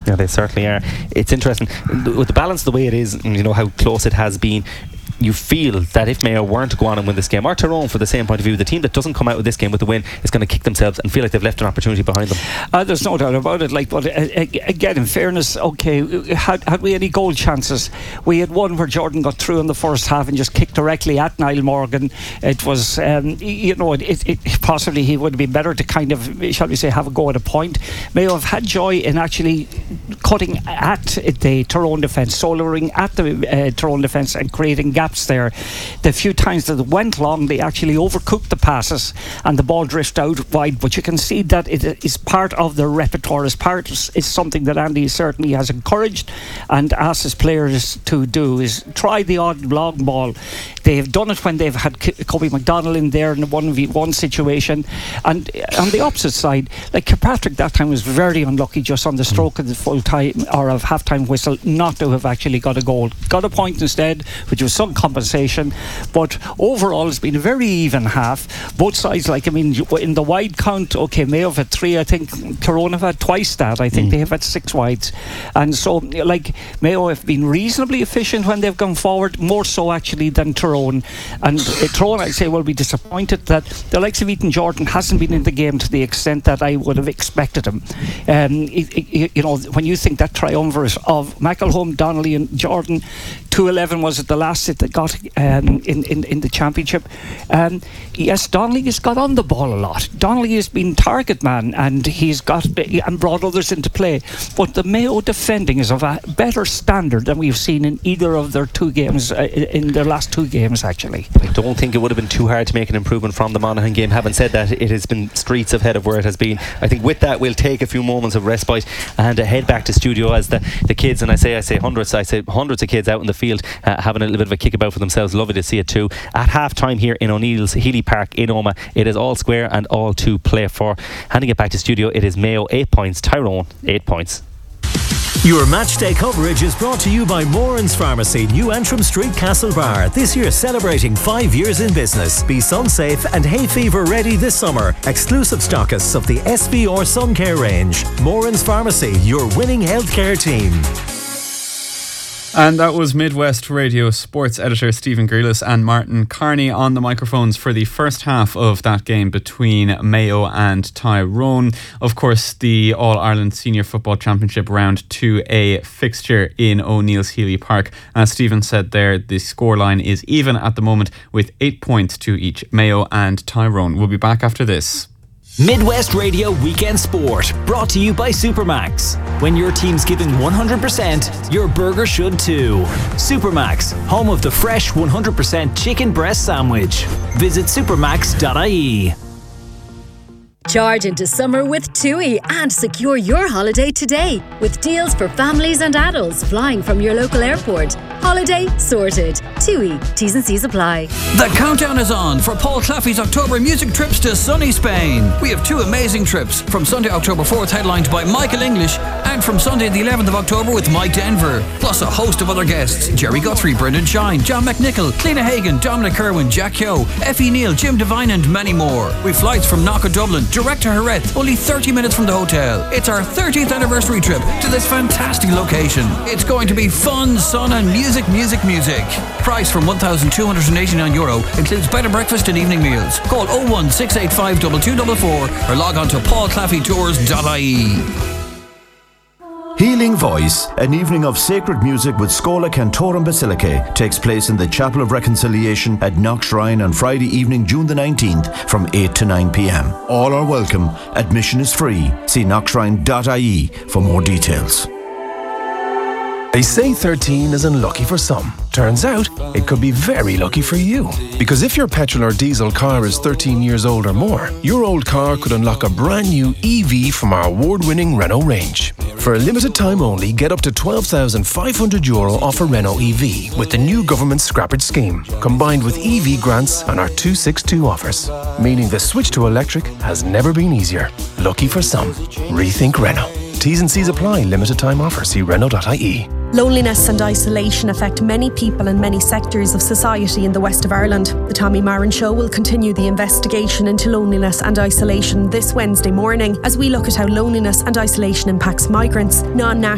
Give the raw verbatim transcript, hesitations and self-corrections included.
Yeah, they certainly are. It's interesting with the balance the way it is, and you know how close it has been. You feel that if Mayo weren't to go on and win this game, or Tyrone for the same point of view, the team that doesn't come out of this game with the win is going to kick themselves and feel like they've left an opportunity behind them. Uh, there's no doubt about it. Like, but uh, again, in fairness, okay, had, had we any goal chances? We had one where Jordan got through in the first half and just kicked directly at Niall Morgan. It was, um, you know, it, it, it possibly he would have been better to kind of, shall we say, have a go at a point. Mayo have had joy in actually cutting at the Tyrone defence, soloing at the uh, Tyrone defence and creating gaps there. The few times that it went long, they actually overcooked the passes and the ball drifted out wide, but you can see that it is part of their repertoire, is part is something that Andy certainly has encouraged and asked his players to do, is try the odd long ball. They've done it when they've had Kobe McDonald in there in a one v one situation, and on the opposite side, like Kirkpatrick that time was very unlucky just on the stroke of the full time or of half time whistle not to have actually got a goal. Got a point instead, which was some compensation. But overall, it's been a very even half. Both sides, like, I mean, in the wide count, okay, Mayo have had three, I think. Tyrone have had twice that. I think mm. they have had six wides. And so, like, Mayo have been reasonably efficient when they've gone forward, more so actually than Tyrone. And uh, Tyrone, I'd say, will be disappointed that the likes of Ethan Jordan hasn't been in the game to the extent that I would have expected him. Um, it, it, you know, when you think that triumvirate of McElhone, Donnelly and Jordan, two eleven was it the last that they got um, in, in, in the championship. Um, yes, Donnelly has got on the ball a lot. Donnelly has been target man and he's got and brought others into play. But the Mayo defending is of a better standard than we've seen in either of their two games, uh, in their last two games actually. I don't think it would have been too hard to make an improvement from the Monaghan game. Having said that, it has been streets ahead of where it has been. I think with that we'll take a few moments of respite and uh, head back to studio as the, the kids, and I say I say hundreds I say hundreds of kids out in the field uh, having a little bit of a kick about for themselves. Lovely to see it too. At half time here in O'Neill's Healy Park in Omagh, it is all square and all to play for. Handing it back to studio, it is Mayo eight points, Tyrone eight points. Your matchday coverage is brought to you by Moran's Pharmacy, New Antrim Street, Castlebar. This year celebrating five years in business. Be sun safe and hay fever ready this summer. Exclusive stockists of the S V R Sun Care range. Moran's Pharmacy, your winning healthcare team. And that was Midwest Radio sports editor Stephen Grealis and Martin Carney on the microphones for the first half of that game between Mayo and Tyrone. Of course, the All-Ireland Senior Football Championship Round two A fixture in O'Neill's Healy Park. As Stephen said there, the scoreline is even at the moment with eight points to each, Mayo and Tyrone. We'll be back after this. Midwest Radio Weekend Sport, brought to you by Supermax. When your team's giving one hundred percent, your burger should too. Supermax, home of the fresh one hundred percent chicken breast sandwich. Visit supermax dot I E. Charge into summer with TUI and secure your holiday today with deals for families and adults flying from your local airport. Holiday sorted. TUI. T's and C's apply. The countdown is on for Paul Claffey's October music trips to sunny Spain. We have two amazing trips, from Sunday October fourth headlined by Michael English and from Sunday the eleventh of October with Mike Denver. Plus a host of other guests: Jerry Guthrie, Brendan Shine, John McNichol, Cliona Hagan, Dominic Kerwin, Jack Keogh, Effie Neal, Jim Devine and many more. We've flights from Knock of Dublin direct to Jerez, only thirty minutes from the hotel. It's our thirtieth anniversary trip to this fantastic location. It's going to be fun, sun and music, music, music. Price from one thousand two hundred eighty-nine euro, includes bed and breakfast and evening meals. Call oh one six eight five two two four four or log on to paul claffey tours dot I E. Healing Voice, an evening of sacred music with Schola Cantorum Basilicae, takes place in the Chapel of Reconciliation at Knock Shrine on Friday evening, June the nineteenth from eight to nine p.m. All are welcome. Admission is free. See knock shrine dot I E for more details. They say thirteen is unlucky for some. Turns out, it could be very lucky for you. Because if your petrol or diesel car is thirteen years old or more, your old car could unlock a brand new E V from our award-winning Renault range. For a limited time only, get up to twelve thousand five hundred euro off a Renault E V with the new government scrappage scheme, combined with E V grants and our two sixty-two offers. Meaning the switch to electric has never been easier. Lucky for some. Rethink Renault. T's and C's apply. Limited time offer. See renault dot I E. Loneliness and isolation affect many people in many sectors of society in the west of Ireland. The Tommy Marin Show will continue the investigation into loneliness and isolation this Wednesday morning as we look at how loneliness and isolation impacts migrants, non-nationals